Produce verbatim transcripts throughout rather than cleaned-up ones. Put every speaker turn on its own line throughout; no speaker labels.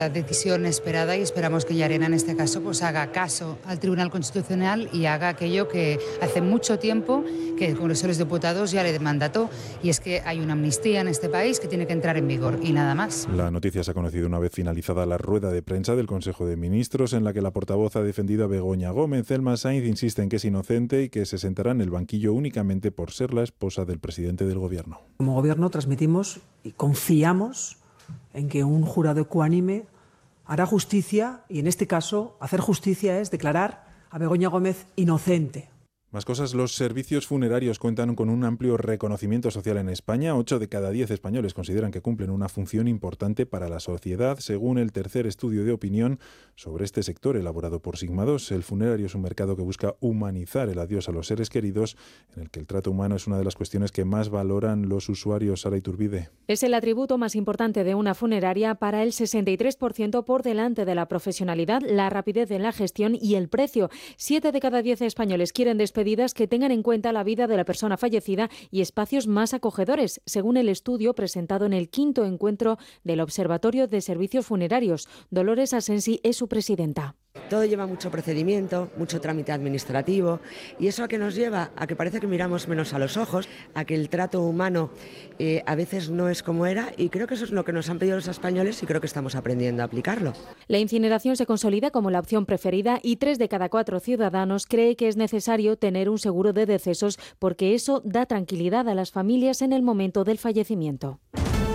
La decisión esperada, y esperamos que Llarena en este caso pues haga caso al Tribunal Constitucional y haga aquello que hace mucho tiempo que el Congreso de los Diputados ya le mandató, y es que hay una amnistía en este país que tiene que entrar en vigor y nada más.
La noticia se ha conocido una vez finalizada la rueda de prensa del Consejo de Ministros, en la que la portavoz ha defendido a Begoña Gómez. Elma Sainz insiste en que es inocente y que se sentará en el banquillo únicamente por ser la esposa del presidente del Gobierno.
Como Gobierno transmitimos y confiamos en que un jurado ecuánime hará justicia, y en este caso hacer justicia es declarar a Begoña Gómez inocente.
Más cosas, los servicios funerarios cuentan con un amplio reconocimiento social en España. Ocho de cada diez españoles consideran que cumplen una función importante para la sociedad, según el tercer estudio de opinión sobre este sector elaborado por Sigma dos. El funerario es un mercado que busca humanizar el adiós a los seres queridos, en el que el trato humano es una de las cuestiones que más valoran los usuarios. Sara Iturbide.
Es el atributo más importante de una funeraria para el sesenta y tres por ciento, por delante de la profesionalidad, la rapidez en la gestión y el precio. Siete de cada diez españoles quieren despedir que tengan en cuenta la vida de la persona fallecida y espacios más acogedores, según el estudio presentado en el quinto encuentro del Observatorio de Servicios Funerarios. Dolores Asensi es su presidenta.
Todo lleva mucho procedimiento, mucho trámite administrativo, y eso a que nos lleva a que parece que miramos menos a los ojos, a que el trato humano eh, a veces no es como era, y creo que eso es lo que nos han pedido los españoles y creo que estamos aprendiendo a aplicarlo.
La incineración se consolida como la opción preferida y tres de cada cuatro ciudadanos cree que es necesario tener un seguro de decesos porque eso da tranquilidad a las familias en el momento del fallecimiento.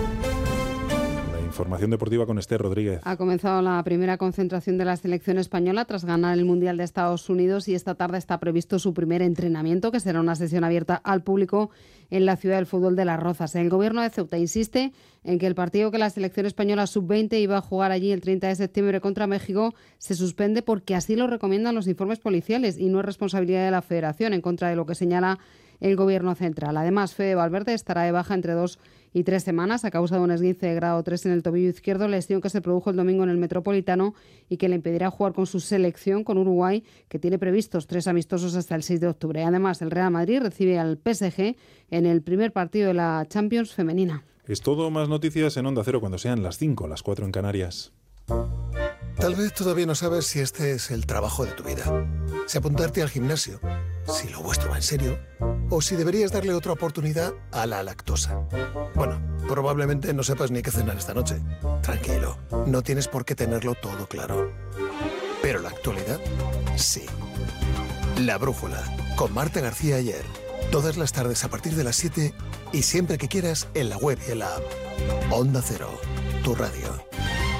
Información deportiva con Esther Rodríguez.
Ha comenzado la primera concentración de la selección española tras ganar el Mundial de Estados Unidos, y esta tarde está previsto su primer entrenamiento, que será una sesión abierta al público en la ciudad del fútbol de Las Rozas. El gobierno de Ceuta insiste en que el partido que la selección española sub veinte iba a jugar allí el treinta de septiembre contra México se suspende porque así lo recomiendan los informes policiales y no es responsabilidad de la Federación, en contra de lo que señala el Gobierno central. Además, Fede Valverde estará de baja entre dos y tres semanas a causa de un esguince de grado tres en el tobillo izquierdo, lesión que se produjo el domingo en el Metropolitano y que le impedirá jugar con su selección, con Uruguay, que tiene previstos tres amistosos hasta el seis de octubre. Además, el Real Madrid recibe al P S G en el primer partido de la Champions femenina.
Es todo. Más noticias en Onda Cero cuando sean las cinco, las cuatro en Canarias.
Tal vez todavía no sabes si este es el trabajo de tu vida, si apuntarte al gimnasio, si lo vuestro va en serio, o si deberías darle otra oportunidad a la lactosa. Bueno, probablemente no sepas ni qué cenar esta noche. Tranquilo, no tienes por qué tenerlo todo claro. Pero la actualidad, sí. La Brújula, con Marta García Ayer. Todas las tardes a partir de las siete y siempre que quieras en la web y en la app. Onda Cero, tu radio.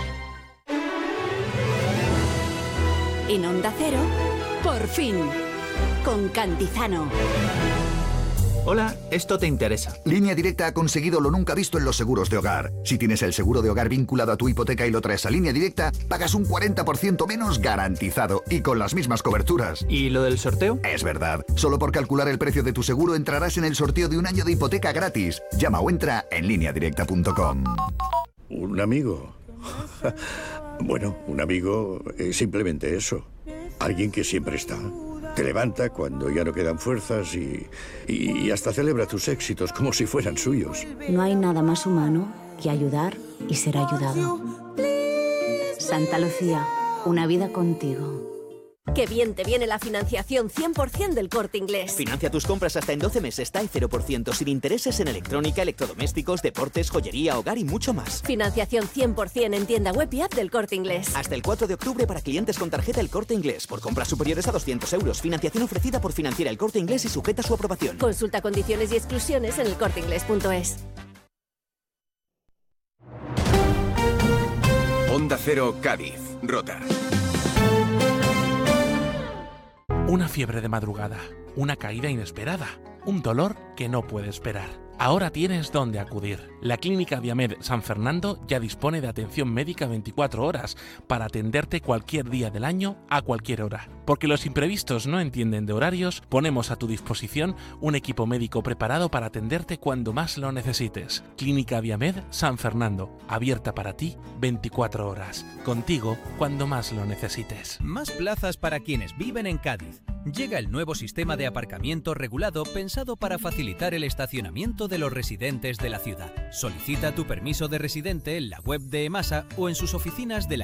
En Onda Cero, por fin, con Cantizano.
Hola, esto te interesa.
Línea Directa ha conseguido lo nunca visto en los seguros de hogar. Si tienes el seguro de hogar vinculado a tu hipoteca y lo traes a Línea Directa, pagas un cuarenta por ciento menos garantizado y con las mismas coberturas.
¿Y lo del sorteo?
Es verdad. Solo por calcular el precio de tu seguro entrarás en el sorteo de un año de hipoteca gratis. Llama o entra en línea directa punto com.
¿Un amigo? Bueno, un amigo es simplemente eso. Alguien que siempre está. Te levanta cuando ya no quedan fuerzas y, y hasta celebra tus éxitos como si fueran suyos.
No hay nada más humano que ayudar y ser ayudado. Santa Lucía, una vida contigo.
Qué bien te viene la financiación cien por ciento del Corte Inglés.
Financia tus compras hasta en doce meses, T A E cero por ciento, sin intereses en electrónica, electrodomésticos, deportes, joyería, hogar y mucho más.
Financiación cien por ciento en tienda web y app del Corte Inglés.
Hasta el cuatro de octubre para clientes con tarjeta El Corte Inglés. Por compras superiores a doscientos euros. Financiación ofrecida por Financiera El Corte Inglés y sujeta a su aprobación.
Consulta condiciones y exclusiones en el corte inglés punto es.
Onda Cero, Cádiz, Rota.
Una fiebre de madrugada, una caída inesperada, un dolor que no puede esperar. Ahora tienes dónde acudir. La Clínica Viamed San Fernando ya dispone de atención médica veinticuatro horas para atenderte cualquier día del año a cualquier hora. Porque los imprevistos no entienden de horarios, ponemos a tu disposición un equipo médico preparado para atenderte cuando más lo necesites. Clínica Viamed San Fernando, abierta para ti veinticuatro horas. Contigo cuando más lo necesites.
Más plazas para quienes viven en Cádiz. Llega el nuevo sistema de aparcamiento regulado pensado para facilitar el estacionamiento de los residentes de la ciudad. Solicita tu permiso de residente en la web de EMASA o en sus oficinas de la